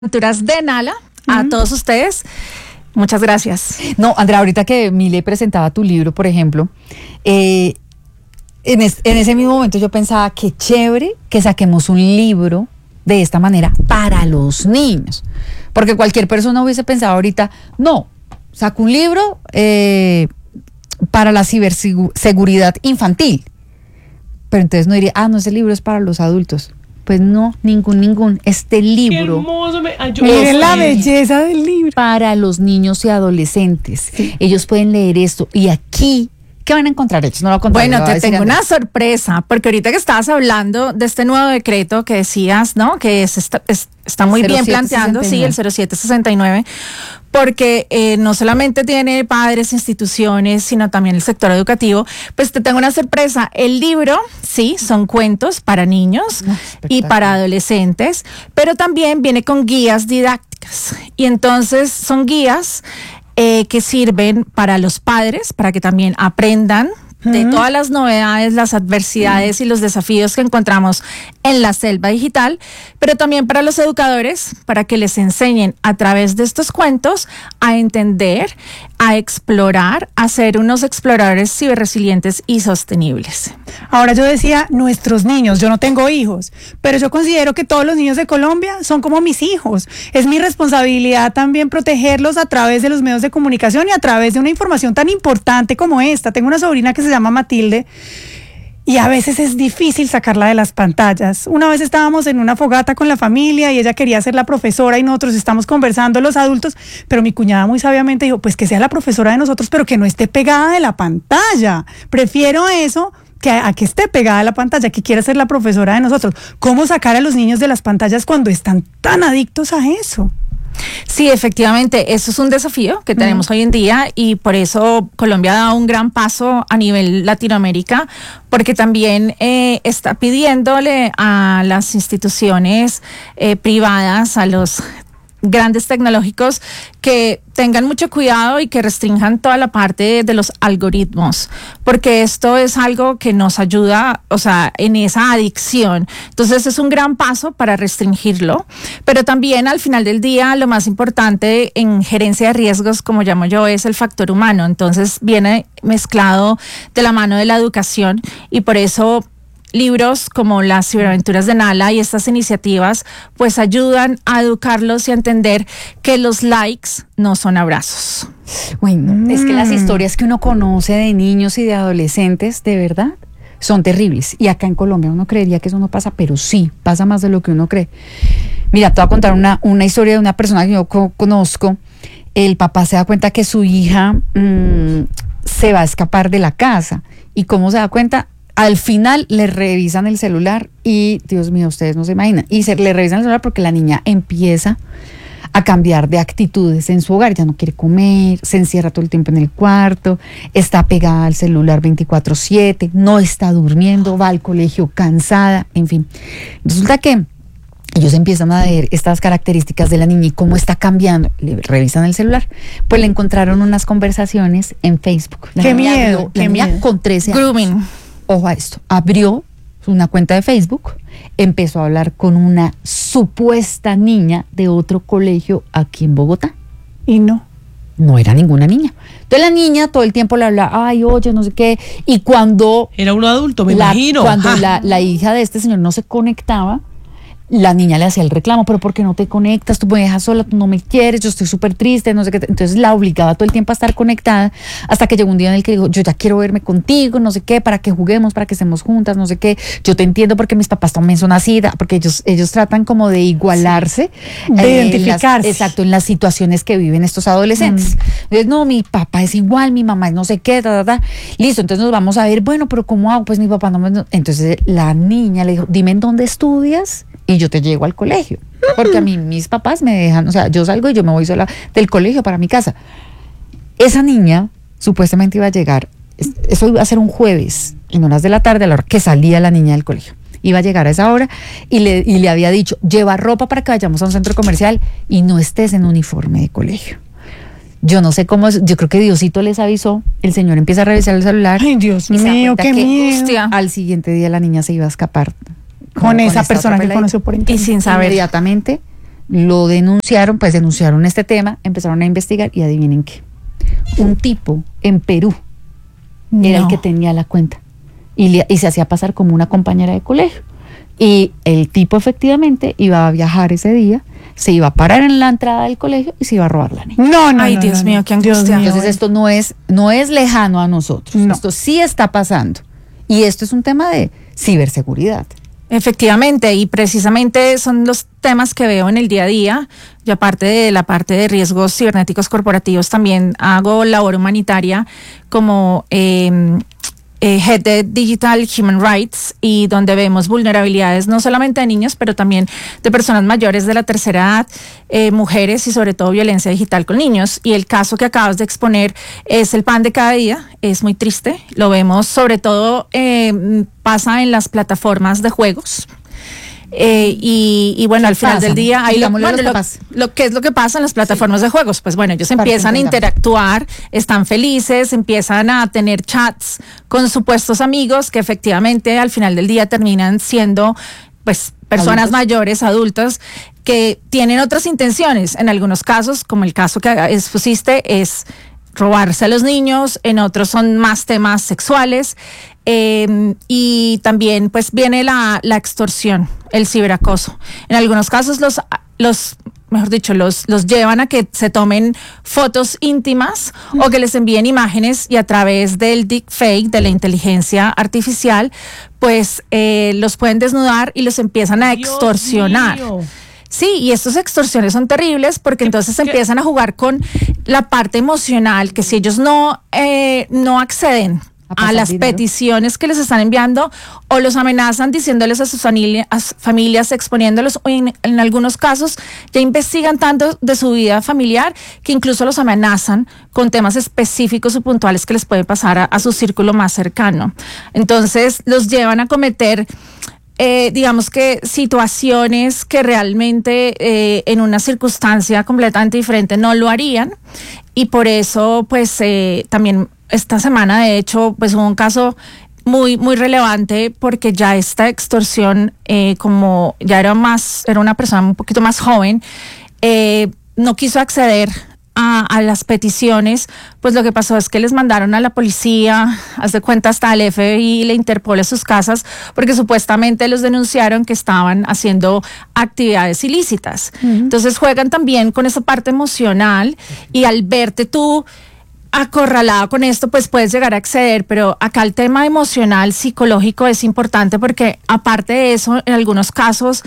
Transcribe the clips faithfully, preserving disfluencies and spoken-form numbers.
Aventuras de Nala, a uh-huh. todos ustedes, muchas gracias. No, Andrea, ahorita que Mile presentaba tu libro, por ejemplo, eh, en, es, en ese mismo momento yo pensaba que chévere que saquemos un libro de esta manera para los niños, porque cualquier persona hubiese pensado ahorita, no, saco un libro eh, para la ciberseguridad infantil, pero entonces no diría, ah, no, ese libro es para los adultos. Pues no, ningún, ningún. Este libro. Qué hermoso. Me, ay, Miren la belleza del libro. Para los niños y adolescentes. Sí. Ellos pueden leer esto. Y aquí, ¿qué van a encontrar ellos? No lo contaré, bueno, te tengo una sorpresa, porque ahorita que estabas hablando de este nuevo decreto que decías, ¿no? Que es, está, es, está muy bien planteando, sí, el cero siete sesenta y nueve, porque eh, no solamente tiene padres, instituciones, sino también el sector educativo. Pues te tengo una sorpresa. El libro, sí, son cuentos para niños oh, y para adolescentes, pero también viene con guías didácticas. Y entonces son guías eh, que sirven para los padres, para que también aprendan de todas las novedades, las adversidades uh-huh. y los desafíos que encontramos en la selva digital, pero también para los educadores, para que les enseñen a través de estos cuentos a entender, a explorar, a ser unos exploradores ciberresilientes y sostenibles. Ahora yo decía, nuestros niños, yo no tengo hijos, pero yo considero que todos los niños de Colombia son como mis hijos. Es mi responsabilidad también protegerlos a través de los medios de comunicación y a través de una información tan importante como esta. Tengo una sobrina que se llama Matilde y a veces es difícil sacarla de las pantallas. Una vez estábamos en una fogata con la familia y ella quería ser la profesora y nosotros estamos conversando los adultos, pero mi cuñada muy sabiamente dijo, pues que sea la profesora de nosotros, pero que no esté pegada de la pantalla. Prefiero eso que a, a que esté pegada a la pantalla, que quiera ser la profesora de nosotros. ¿Cómo sacar a los niños de las pantallas cuando están tan adictos a eso? Sí, efectivamente, eso es un desafío que tenemos uh-huh. hoy en día y por eso Colombia ha dado un gran paso a nivel Latinoamérica, porque también eh, está pidiéndole a las instituciones eh, privadas, a los grandes tecnológicos, que tengan mucho cuidado y que restrinjan toda la parte de, de los algoritmos, porque esto es algo que nos ayuda, o sea, en esa adicción. Entonces es un gran paso para restringirlo, pero también al final del día lo más importante en gerencia de riesgos, como llamo yo, es el factor humano. Entonces viene mezclado de la mano de la educación y por eso libros como las Ciberaventuras de Nala y estas iniciativas pues ayudan a educarlos y a entender que los likes no son abrazos. Bueno, mm. es que las historias que uno conoce de niños y de adolescentes, de verdad, son terribles. Y acá en Colombia uno creería que eso no pasa, pero sí, pasa más de lo que uno cree. Mira, te voy a contar una, una historia de una persona que yo co- conozco. El papá se da cuenta que su hija mmm, se va a escapar de la casa. ¿Y cómo se da cuenta? Al final le revisan el celular y, Dios mío, ustedes no se imaginan, y se le revisan el celular porque la niña empieza a cambiar de actitudes en su hogar, ya no quiere comer, se encierra todo el tiempo en el cuarto, está pegada al celular veinticuatro siete, no está durmiendo, va al colegio cansada, en fin. Resulta que ellos empiezan a ver estas características de la niña y cómo está cambiando, le revisan el celular, pues le encontraron unas conversaciones en Facebook. La ¡Qué niña, miedo! La qué niña miedo. con trece años. Grooming. Ojo a esto, abrió una cuenta de Facebook, empezó a hablar con una supuesta niña de otro colegio aquí en Bogotá. Y no. No era ninguna niña. Entonces la niña todo el tiempo le hablaba, ay, oye, no sé qué. Y cuando... Era un adulto, me la, imagino. Cuando la, la hija de este señor no se conectaba, la niña le hacía el reclamo, pero ¿por qué no te conectas? Tú me dejas sola, tú no me quieres, yo estoy súper triste, no sé qué. Entonces la obligaba todo el tiempo a estar conectada, hasta que llegó un día en el que dijo, yo ya quiero verme contigo, no sé qué, para que juguemos, para que estemos juntas, no sé qué. Yo te entiendo porque mis papás también son así, porque ellos, ellos tratan como de igualarse. Sí. De eh, identificarse. En las, exacto, en las situaciones que viven estos adolescentes. Mm. Entonces, no, mi papá es igual, mi mamá es no sé qué, ta, ta, ta. Listo, entonces nos vamos a ver, bueno, pero ¿cómo hago? Pues mi papá no me... Entonces la niña le dijo, dime en dónde estudias y yo te llego al colegio, porque a mí mis papás me dejan, o sea, yo salgo y yo me voy sola del colegio para mi casa. Esa niña supuestamente iba a llegar, eso iba a ser un jueves, en horas de la tarde, a la hora que salía la niña del colegio. Iba a llegar a esa hora y le, y le había dicho, lleva ropa para que vayamos a un centro comercial y no estés en uniforme de colegio. Yo no sé cómo es, yo creo que Diosito les avisó, el señor empieza a revisar el celular. Ay, Dios mío, qué miedo. Al siguiente día la niña se iba a escapar con, con esa persona que conoció por internet. Y sin saber. Inmediatamente lo denunciaron, pues denunciaron este tema, empezaron a investigar y adivinen qué. Un tipo en Perú no. era el que tenía la cuenta y, le, y se hacía pasar como una compañera de colegio. Y el tipo efectivamente iba a viajar ese día, se iba a parar en la entrada del colegio y se iba a robar la niña. No, no, Ay, no, Dios no, mío, no. qué angustia. Entonces esto no es, no es lejano a nosotros, no. esto sí está pasando. Y esto es un tema de ciberseguridad. Efectivamente, y precisamente son los temas que veo en el día a día. Yo, aparte de la parte de riesgos cibernéticos corporativos, también hago labor humanitaria como eh, eh, Head de Digital Human Rights, y donde vemos vulnerabilidades no solamente de niños, pero también de personas mayores de la tercera edad, eh, mujeres y sobre todo violencia digital con niños. Y el caso que acabas de exponer es el pan de cada día, es muy triste, lo vemos sobre todo, eh, pasa en las plataformas de juegos. Eh, y, y bueno, al final pasa? del día, ahí lo, Digámosle bueno, los lo, papás. lo que es lo que pasa en las plataformas sí. de juegos, pues bueno, ellos Para empiezan a que interactuar, están felices, empiezan a tener chats con supuestos amigos que efectivamente al final del día terminan siendo pues personas adultos. mayores, adultos, que tienen otras intenciones. En algunos casos, como el caso que expusiste, es robarse a los niños, en otros son más temas sexuales, eh, y también pues viene la, la extorsión, el ciberacoso. En algunos casos los, los mejor dicho, los, los llevan a que se tomen fotos íntimas o que les envíen imágenes, y a través del deepfake, de la inteligencia artificial, pues eh, los pueden desnudar y los empiezan a extorsionar. Dios mío. Sí, y estas extorsiones son terribles porque entonces ¿Qué? empiezan a jugar con la parte emocional, que si ellos no, eh, no acceden a, a las dinero. peticiones que les están enviando, o los amenazan diciéndoles a sus familia, a sus familias, exponiéndolos, o en, en algunos casos ya investigan tanto de su vida familiar que incluso los amenazan con temas específicos o puntuales que les pueden pasar a, a su círculo más cercano. Entonces los llevan a cometer Eh, digamos que situaciones que realmente eh, en una circunstancia completamente diferente no lo harían, y por eso pues eh, también esta semana de hecho pues hubo un caso muy muy relevante, porque ya esta extorsión, eh, como ya era más era una persona un poquito más joven, eh, no quiso acceder A, a las peticiones. Pues lo que pasó es que les mandaron a la policía, haz de cuenta hasta el F B I y la Interpol a sus casas, porque supuestamente los denunciaron que estaban haciendo actividades ilícitas. Uh-huh. Entonces juegan también con esa parte emocional, y al verte tú acorralado con esto, pues puedes llegar a acceder, pero acá el tema emocional, psicológico es importante, porque aparte de eso, en algunos casos,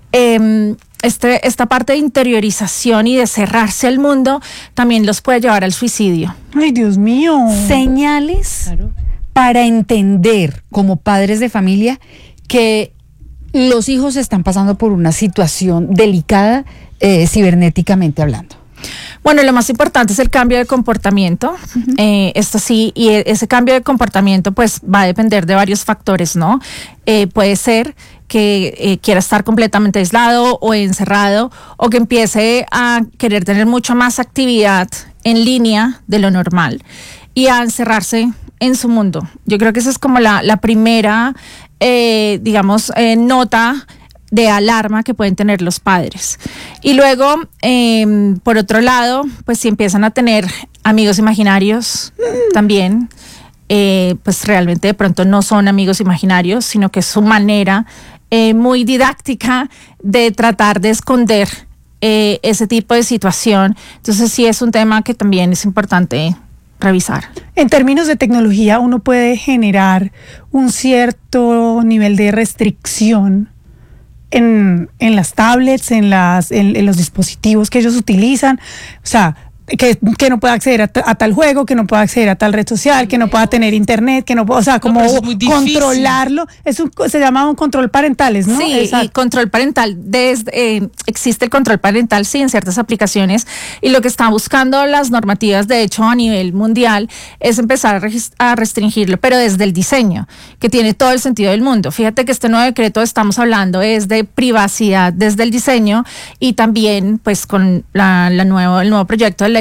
eh, Este, esta parte de interiorización y de cerrarse al mundo también los puede llevar al suicidio. Ay, Dios mío. Señales claro. para entender como padres de familia que los hijos están pasando por una situación delicada, eh, cibernéticamente hablando. Bueno, lo más importante es el cambio de comportamiento. Uh-huh. Eh, esto sí, y ese cambio de comportamiento pues va a depender de varios factores, ¿no? Eh, puede ser que eh, quiera estar completamente aislado o encerrado, o que empiece a querer tener mucho más actividad en línea de lo normal y a encerrarse en su mundo. Yo creo que esa es como la, la primera, eh, digamos, eh, nota de alarma que pueden tener los padres. Y luego, eh, por otro lado, pues si empiezan a tener amigos imaginarios mm. también, eh, pues realmente de pronto no son amigos imaginarios, sino que es su manera eh, muy didáctica de tratar de esconder eh, ese tipo de situación. Entonces sí es un tema que también es importante revisar. En términos de tecnología, uno puede generar un cierto nivel de restricción En, en las tablets, en, las, en, en los dispositivos que ellos utilizan, o sea, que, que no pueda acceder a, t- a tal juego, que no pueda acceder a tal red social, que no pueda tener internet, que no pueda, o sea, como no, controlarlo, es un, se llama un control parentales, ¿no? Sí, Exacto. Y control parental, desde, eh, existe el control parental, sí, en ciertas aplicaciones, y lo que están buscando las normativas, de hecho, a nivel mundial, es empezar a, regist- a restringirlo, pero desde el diseño, que tiene todo el sentido del mundo. Fíjate que este nuevo decreto, estamos hablando, es de privacidad desde el diseño, y también, pues, con la, la nuevo, el nuevo proyecto de ley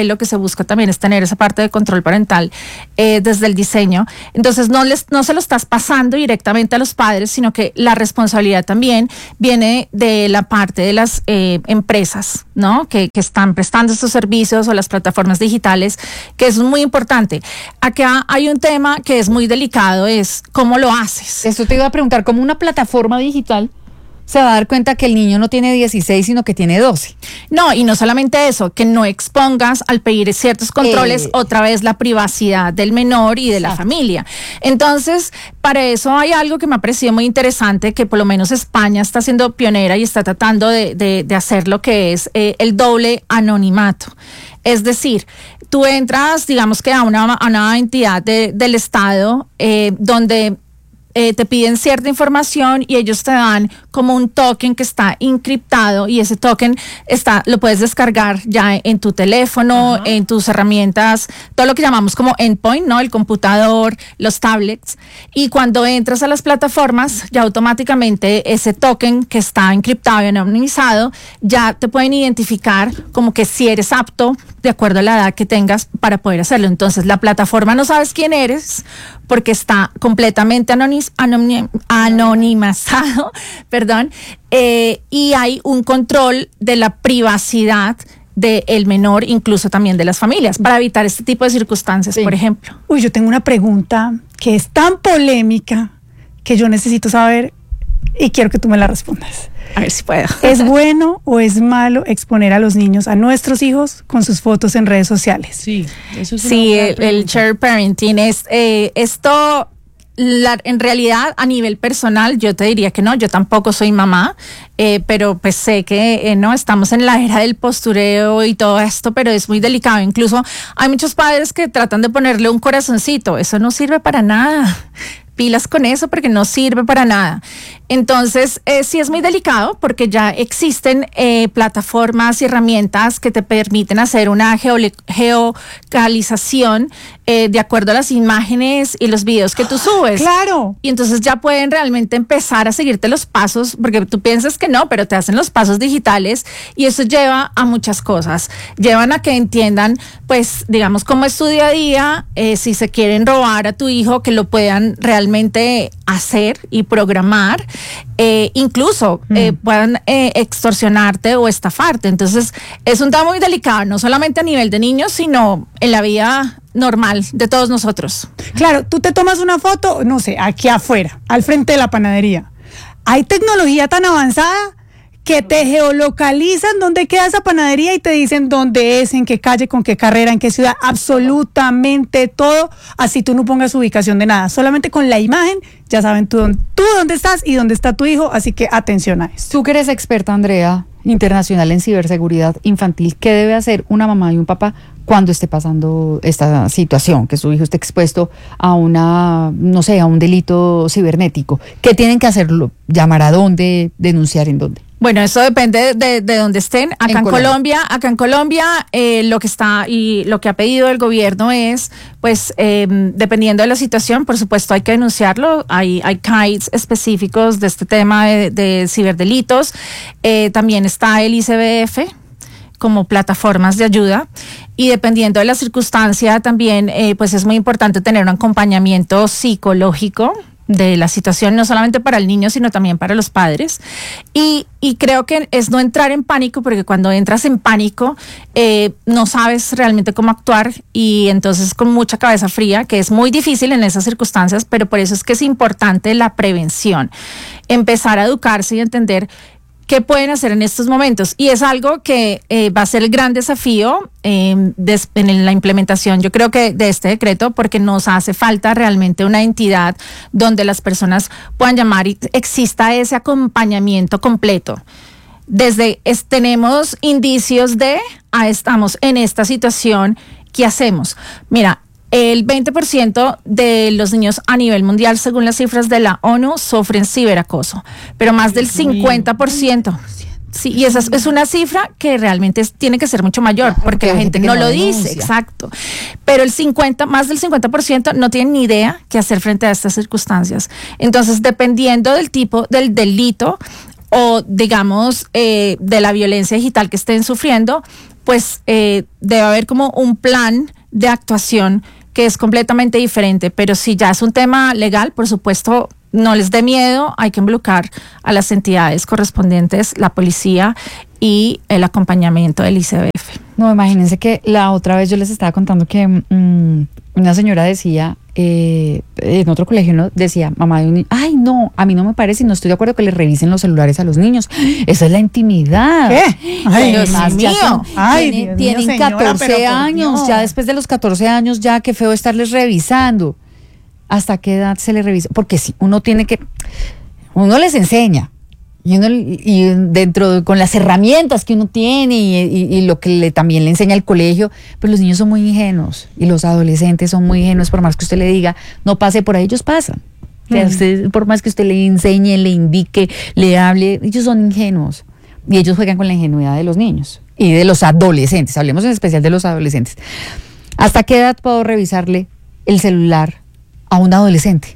ley lo que se busca también es tener esa parte de control parental eh, desde el diseño. Entonces no, les, no se lo estás pasando directamente a los padres, sino que la responsabilidad también viene de la parte de las eh, empresas, ¿no? Que, que están prestando estos servicios o las plataformas digitales, que es muy importante. Acá hay un tema que es muy delicado, es cómo lo haces. Eso te iba a preguntar, ¿cómo una plataforma digital se va a dar cuenta que el niño no tiene dieciséis, sino que tiene doce? No, y no solamente eso, que no expongas al pedir ciertos controles, Eh, otra vez la privacidad del menor y de la exacto. familia. Entonces, para eso hay algo que me ha parecido muy interesante, que por lo menos España está siendo pionera y está tratando de, de, de hacer lo que es eh, el doble anonimato. Es decir, tú entras, digamos que a una, a una entidad de, del Estado eh, donde Eh, te piden cierta información y ellos te dan como un token que está encriptado, y ese token está, lo puedes descargar ya en tu teléfono, uh-huh. en tus herramientas, todo lo que llamamos como endpoint, ¿no? El computador, los tablets, y cuando entras a las plataformas, ya automáticamente ese token que está encriptado y anonimizado, ya te pueden identificar como que si eres apto de acuerdo a la edad que tengas para poder hacerlo. Entonces la plataforma no sabes quién eres porque está completamente anoniz, anonim, anonimizado, perdón, eh, y hay un control de la privacidad del menor, incluso también de las familias, para evitar este tipo de circunstancias, sí. por ejemplo. Uy, yo tengo una pregunta que es tan polémica que yo necesito saber y quiero que tú me la respondas. A ver si puedo. ¿Es bueno o es malo exponer a los niños, a nuestros hijos, con sus fotos en redes sociales? Sí, eso es una Sí, buena el, pregunta. el shared parenting es eh, esto. La, en realidad, a nivel personal, yo te diría que no, yo tampoco soy mamá, eh, pero pues sé que eh, no estamos en la era del postureo y todo esto, pero es muy delicado. Incluso hay muchos padres que tratan de ponerle un corazoncito, eso no sirve para nada. Pilas con eso porque no sirve para nada. Entonces, eh, sí es muy delicado porque ya existen eh, plataformas y herramientas que te permiten hacer una geole- geolocalización eh, de acuerdo a las imágenes y los videos que tú subes. ¡Claro! Y entonces ya pueden realmente empezar a seguirte los pasos, porque tú piensas que no, pero te hacen los pasos digitales, y eso lleva a muchas cosas. Llevan a que entiendan, pues, digamos, cómo es tu día a día, eh, si se quieren robar a tu hijo, que lo puedan realmente hacer y programar, eh, incluso mm. eh, puedan eh, extorsionarte o estafarte. Entonces, es un tema muy delicado, no solamente a nivel de niños, sino en la vida normal de todos nosotros. Claro, tú te tomas una foto, no sé, aquí afuera, al frente de la panadería. Hay tecnología tan avanzada que te geolocalizan dónde queda esa panadería y te dicen dónde es, en qué calle, con qué carrera, en qué ciudad, absolutamente todo, así tú no pongas ubicación de nada, solamente con la imagen ya saben tú dónde, tú dónde estás y dónde está tu hijo, así que atención a esto. Tú que eres experta, Andrea, internacional en ciberseguridad infantil, ¿qué debe hacer una mamá y un papá cuando esté pasando esta situación, que su hijo esté expuesto a una, no sé, a un delito cibernético? ¿Qué tienen que hacerlo? ¿Llamar a dónde? ¿Denunciar en dónde? Bueno, eso depende de, de dónde estén. Acá en, en Colombia, Colombia, acá en Colombia, eh, lo que está y lo que ha pedido el gobierno es, pues, eh, dependiendo de la situación, por supuesto, hay que denunciarlo. Hay, hay C A I Ds específicos de este tema de, de ciberdelitos. Eh, también está el I C B F como plataformas de ayuda, y dependiendo de la circunstancia también, eh, pues es muy importante tener un acompañamiento psicológico de la situación, no solamente para el niño, sino también para los padres. Y, y creo que es no entrar en pánico, porque cuando entras en pánico, eh, no sabes realmente cómo actuar, y entonces con mucha cabeza fría, que es muy difícil en esas circunstancias, pero por eso es que es importante la prevención. Empezar a educarse y entender qué pueden hacer en estos momentos, y es algo que eh, va a ser el gran desafío eh, des, en la implementación, yo creo que de este decreto, porque nos hace falta realmente una entidad donde las personas puedan llamar y exista ese acompañamiento completo. Desde es, tenemos indicios de ah, estamos en esta situación, ¿qué hacemos? Mira, el veinte por ciento de los niños a nivel mundial, según las cifras de la ONU, sufren ciberacoso, pero más del cincuenta por ciento. Sí, y esa es, es una cifra que realmente es, tiene que ser mucho mayor, porque, porque la gente, gente no lo denuncia. dice, exacto. Pero el cincuenta, más del cincuenta por ciento no tienen ni idea qué hacer frente a estas circunstancias. Entonces, dependiendo del tipo del delito, o digamos eh, de la violencia digital que estén sufriendo, pues eh, debe haber como un plan de actuación que es completamente diferente. Pero si ya es un tema legal, por supuesto, no les dé miedo, hay que involucrar a las entidades correspondientes, la policía y el acompañamiento del I C B F. No, imagínense que la otra vez yo les estaba contando que mmm, una señora decía, eh, en otro colegio, ¿no? Decía, mamá de un niño, ay no, a mí no me parece y no estoy de acuerdo que le revisen los celulares a los niños. Esa es la intimidad. ¿Qué? Ay, Dios Dios mío. mío. Ay, Tienen, Dios mío, tienen señora, catorce pero por años, Dios. ya después de los catorce años, ya qué feo estarles revisando. ¿Hasta qué edad se le revisa? Porque si uno tiene que, uno les enseña. Y uno, y dentro de, con las herramientas que uno tiene y, y, y lo que le, también le enseña el colegio, pues los niños son muy ingenuos y los adolescentes son muy ingenuos, por más que usted le diga, no pase por ahí, ellos pasan. O sea, usted, por más que usted le enseñe, le indique, le hable, ellos son ingenuos y ellos juegan con la ingenuidad de los niños y de los adolescentes, hablemos en especial de los adolescentes. ¿Hasta qué edad puedo revisarle el celular a un adolescente?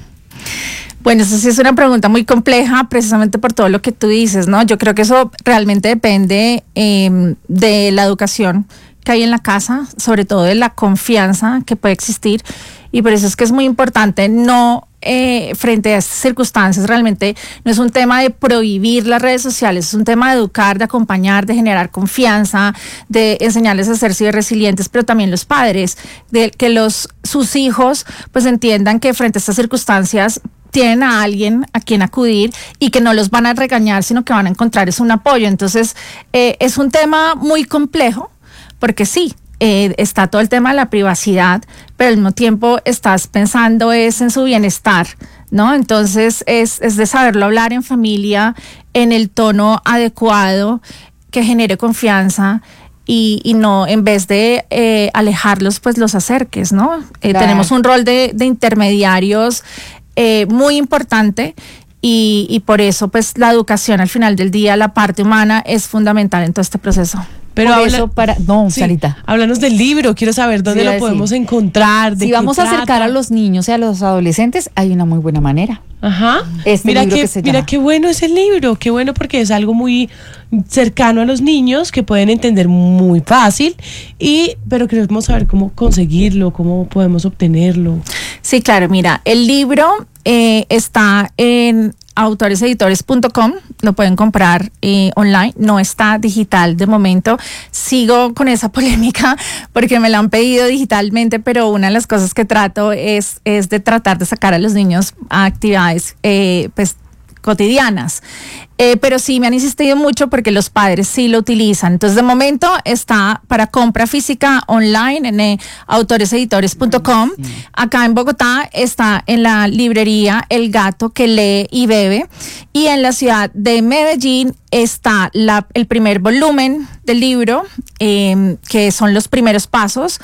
Bueno, eso sí es una pregunta muy compleja, precisamente por todo lo que tú dices, ¿no? Yo creo que eso realmente depende eh, de la educación que hay en la casa, sobre todo de la confianza que puede existir, y por eso es que es muy importante no eh, frente a estas circunstancias, realmente no es un tema de prohibir las redes sociales, es un tema de educar, de acompañar, de generar confianza, de enseñarles a ser ciberresilientes, pero también los padres, de que los sus hijos pues entiendan que frente a estas circunstancias tienen a alguien a quien acudir y que no los van a regañar, sino que van a encontrar es un apoyo. Entonces, eh, es un tema muy complejo, porque sí, eh, está todo el tema de la privacidad, pero al mismo tiempo estás pensando es en su bienestar, ¿no? Entonces, es, es de saberlo hablar en familia, en el tono adecuado, que genere confianza, Y, y no, en vez de eh, alejarlos, pues los acerques, ¿no? Eh, Claro. Tenemos un rol de, de intermediarios eh, muy importante y, y por eso, pues, la educación al final del día, la parte humana, es fundamental en todo este proceso. Pero Por habla- eso para, no, sí, Sarita. háblanos del libro, quiero saber dónde Sí, iba lo a podemos decir. encontrar, de Si qué vamos a acercar trata. a los niños y a los adolescentes, hay una muy buena manera. Ajá. Este mira libro que, que se mira llama- qué bueno es el libro, qué bueno porque es algo muy cercano a los niños que pueden entender muy fácil y pero queremos saber cómo conseguirlo, cómo podemos obtenerlo. Sí, claro, mira, el libro eh, está en autores editores punto com, lo pueden comprar eh, online, no está digital de momento. Sigo con esa polémica porque me la han pedido digitalmente, pero una de las cosas que trato es, es de tratar de sacar a los niños a actividades eh, pues cotidianas. Eh, pero sí me han insistido mucho porque los padres sí lo utilizan. Entonces, de momento está para compra física online en eh, autores editores punto com. Acá en Bogotá está en la librería El Gato que lee y bebe. Y en la ciudad de Medellín está la, el primer volumen del libro, eh, que son los primeros pasos.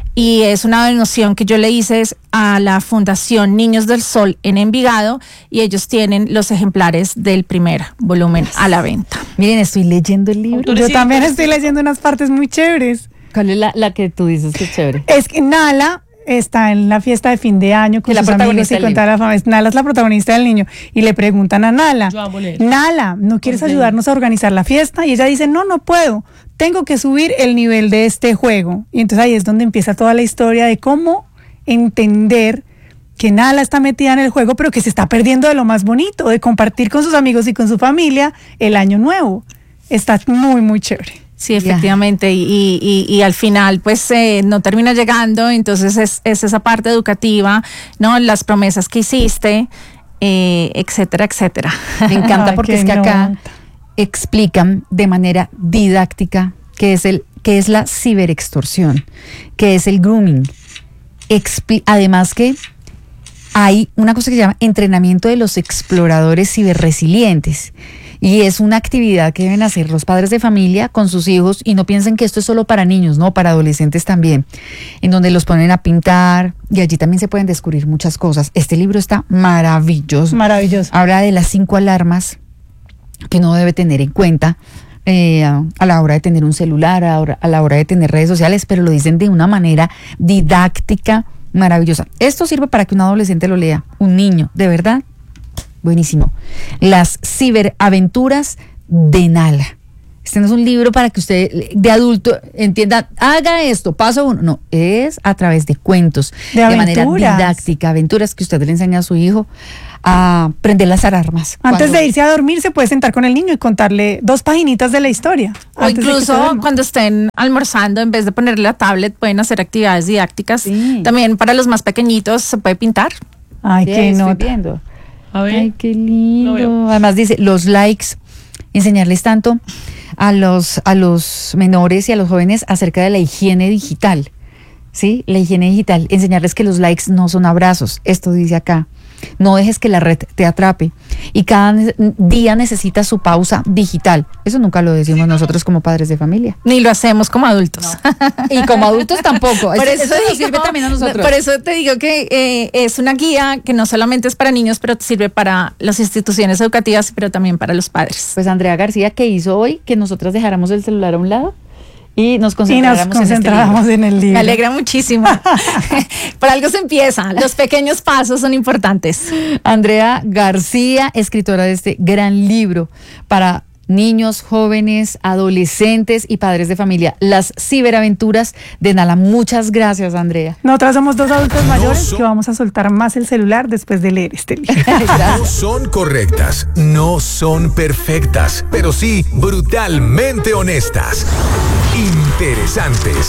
Y es una donación que yo le hice a la Fundación Niños del Sol en Envigado y ellos tienen los ejemplares del primer volumen a la venta. Miren, estoy leyendo el libro. Autores Yo Sí, también pues, estoy leyendo unas partes muy chéveres. ¿Cuál es la, la que tú dices que es chévere? Es que Nala está en la fiesta de fin de año con Es la sus amigos protagonista y del con toda la familia. Nala es la protagonista del niño y le preguntan a Nala, Yo amo leer. Nala, ¿no quieres Ordena. ayudarnos a organizar la fiesta? Y ella dice, no, no puedo, tengo que subir el nivel de este juego. Y entonces ahí es donde empieza toda la historia de cómo entender que Nala está metida en el juego, pero que se está perdiendo de lo más bonito, de compartir con sus amigos y con su familia el año nuevo. Está muy, muy chévere. Sí, Ya. efectivamente, y, y, y, y al final pues eh, no termina llegando, entonces es, es esa parte educativa, ¿no? Las promesas que hiciste, eh, etcétera, etcétera. Me encanta Ay, porque qué es que acá nota. explican de manera didáctica qué es el qué es la ciberextorsión, qué es el grooming. Expli- Además que hay una cosa que se llama entrenamiento de los exploradores ciberresilientes. Y es una actividad que deben hacer los padres de familia con sus hijos y no piensen que esto es solo para niños, no, para adolescentes también, en donde los ponen a pintar y allí también se pueden descubrir muchas cosas. Este libro está maravilloso. Maravilloso. Habla de las cinco alarmas que uno debe tener en cuenta eh, a, a la hora de tener un celular, a, la hora- a la hora de tener redes sociales, pero lo dicen de una manera didáctica maravillosa. Esto sirve para que un adolescente lo lea, un niño, de verdad. buenísimo. Las ciberaventuras de Nala. Este no es un libro para que usted de adulto entienda, haga esto, paso uno. No, es a través de cuentos, de, de manera didáctica, aventuras que usted le enseña a su hijo a prender las alarmas. Antes cuando... de irse a dormir se puede sentar con el niño y contarle dos paginitas de la historia. O incluso cuando estén almorzando, en vez de ponerle la tablet, pueden hacer actividades didácticas. Sí. También para los más pequeñitos se puede pintar. Ay, sí, qué no viendo. A ver. Ay, qué lindo. No Además dice, los likes, enseñarles tanto a los, a los menores y a los jóvenes acerca de la higiene digital, ¿sí? La higiene digital, enseñarles que los likes no son abrazos, esto dice acá. No dejes que la red te atrape y cada día necesita su pausa digital. Eso nunca lo decimos nosotros como padres de familia. Ni lo hacemos como adultos. No. Y como adultos tampoco. Por eso, eso digo, nos sirve también a nosotros. Por eso te digo que eh, es una guía que no solamente es para niños, pero sirve para las instituciones educativas, pero también para los padres. Pues Andrea García, ¿qué hizo hoy? Que nosotras dejáramos el celular a un lado y nos concentráramos, y nos concentráramos en, este en el libro. Me alegra muchísimo. Por algo se empieza. Los pequeños pasos son importantes. Andrea García, escritora de este gran libro para niños, jóvenes, adolescentes y padres de familia, Las ciberaventuras de Nala. Muchas gracias, Andrea. Nosotras somos dos adultos mayores no son... que vamos a soltar más el celular después de leer este libro. No son correctas, no son perfectas, pero sí brutalmente honestas. Interesantes,